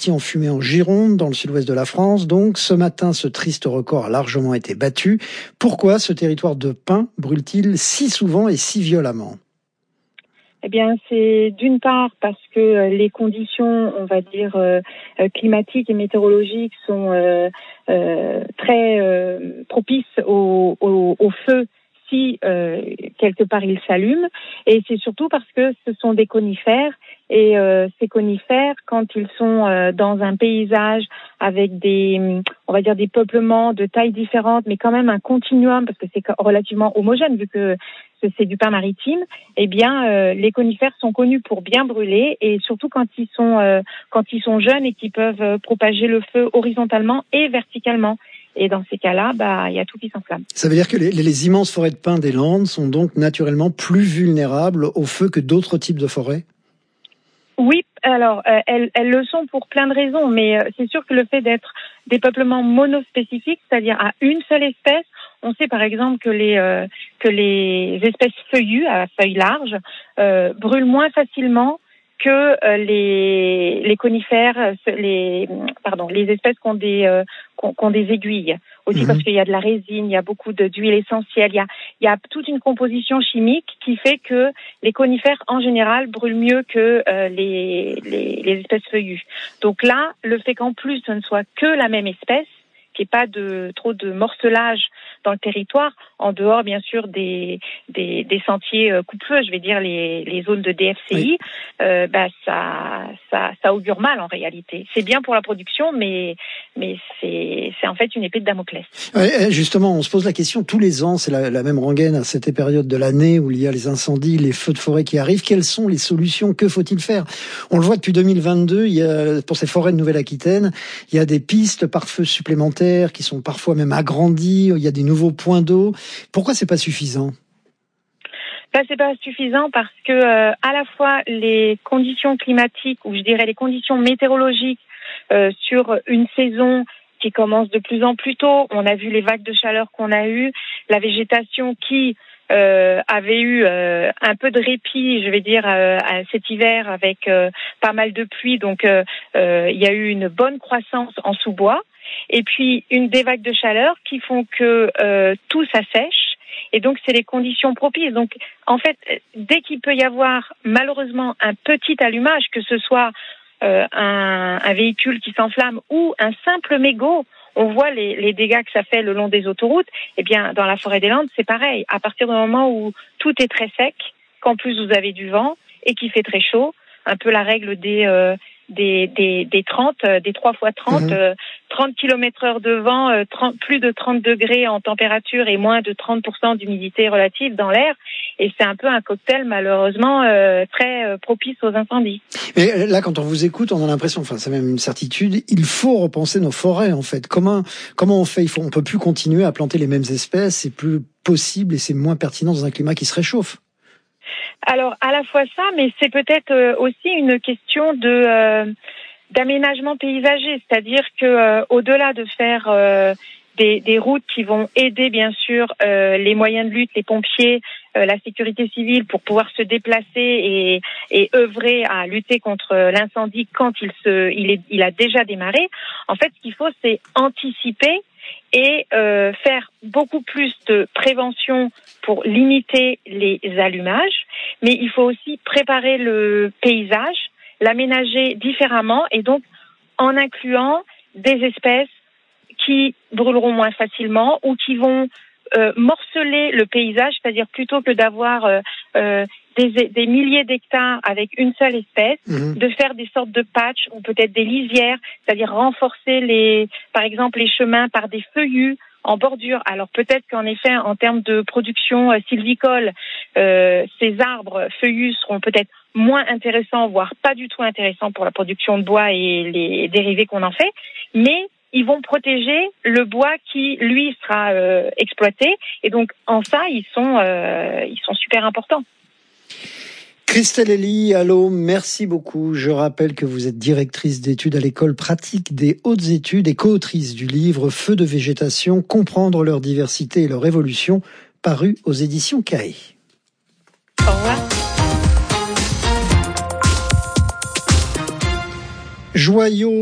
aussi enfumé en Gironde, dans le sud-ouest de la France. Donc, ce matin, ce triste record a largement été battu. Pourquoi ce territoire de pin brûle-t-il si souvent et si violemment ? Eh bien, c'est d'une part parce que les conditions, on va dire, climatiques et météorologiques sont très propices au feu si quelque part il s'allume, et c'est surtout parce que ce sont des conifères, et ces conifères, quand ils sont dans un paysage avec on va dire des peuplements de tailles différentes, mais quand même un continuum, parce que c'est relativement homogène vu que c'est du pin maritime, eh bien les conifères sont connus pour bien brûler, et surtout quand ils sont jeunes et qu'ils peuvent propager le feu horizontalement et verticalement. Et dans ces cas-là, il y a tout qui s'enflamme. Ça veut dire que les immenses forêts de pins des Landes sont donc naturellement plus vulnérables au feu que d'autres types de forêts ? Oui, alors elles le sont pour plein de raisons, mais c'est sûr que le fait d'être des peuplements monospécifiques, c'est-à-dire à une seule espèce, on sait par exemple que les espèces feuillues à feuilles larges brûlent moins facilement que les conifères, les espèces qui ont des aiguilles. Aussi parce qu'il y a de la résine, il y a beaucoup d'huile essentielle, il y a toute une composition chimique qui fait que les conifères en général brûlent mieux que les espèces feuillues. Donc là, le fait qu'en plus ce ne soit que la même espèce, qu'il n'y ait pas trop de morcelage dans le territoire, en dehors bien sûr des sentiers coupe-feu, je vais dire les zones de DFCI, ça augure mal en réalité. C'est bien pour la production, mais c'est en fait une épée de Damoclès. Ouais, justement, on se pose la question tous les ans, c'est la même rengaine à cette période de l'année où il y a les incendies, les feux de forêt qui arrivent. Quelles sont les solutions ? Que faut-il faire ? On le voit depuis 2022, il y a, pour ces forêts de Nouvelle-Aquitaine, il y a des pistes pare-feu supplémentaires qui sont parfois même agrandies, il y a des nouveaux points d'eau. Pourquoi c'est pas suffisant ? C'est pas suffisant parce que à la fois les conditions climatiques, ou je dirais les conditions météorologiques sur une saison qui commence de plus en plus tôt, on a vu les vagues de chaleur qu'on a eues, la végétation qui avait eu un peu de répit, je vais dire, cet hiver avec pas mal de pluie, donc il y a eu une bonne croissance en sous-bois, et puis des vagues de chaleur qui font que tout s'assèche. Et donc, c'est les conditions propices. Donc, en fait, dès qu'il peut y avoir, malheureusement, un petit allumage, que ce soit un véhicule qui s'enflamme ou un simple mégot, on voit les dégâts que ça fait le long des autoroutes. Eh bien, dans la forêt des Landes, c'est pareil. À partir du moment où tout est très sec, qu'en plus vous avez du vent et qu'il fait très chaud, un peu la règle des 30, des 3 fois 30, 30 km/h de vent, plus de 30 degrés en température et moins de 30% d'humidité relative dans l'air. Et c'est un peu un cocktail, malheureusement, très propice aux incendies. Mais là, quand on vous écoute, on a l'impression, enfin, c'est même une certitude, il faut repenser nos forêts, en fait. Comment on fait ? On peut plus continuer à planter les mêmes espèces, c'est plus possible et c'est moins pertinent dans un climat qui se réchauffe. Alors, à la fois ça, mais c'est peut-être aussi une question d'aménagement paysager, c'est-à-dire que au-delà de faire des routes qui vont aider bien sûr les moyens de lutte, les pompiers, la sécurité civile pour pouvoir se déplacer et œuvrer à lutter contre l'incendie quand il a déjà démarré. En fait, ce qu'il faut, c'est anticiper et faire beaucoup plus de prévention pour limiter les allumages, mais il faut aussi préparer le paysage, l'aménager différemment, et donc en incluant des espèces qui brûleront moins facilement ou qui vont morceler le paysage, c'est-à-dire plutôt que d'avoir des milliers d'hectares avec une seule espèce, de faire des sortes de patchs ou peut-être des lisières, c'est-à-dire renforcer par exemple les chemins par des feuillus en bordure. Alors peut-être qu'en effet, en termes de production sylvicole, ces arbres feuillus seront peut-être moins intéressants, voire pas du tout intéressants pour la production de bois et les dérivés qu'on en fait, mais ils vont protéger le bois qui, lui, sera exploité. Et donc, en ça, ils sont super importants. Christelle Elie, allô, merci beaucoup. Je rappelle que vous êtes directrice d'études à l'école pratique des hautes études et co-autrice du livre Feux de végétation, comprendre leur diversité et leur évolution, paru aux éditions CAE. Au revoir. Joyaux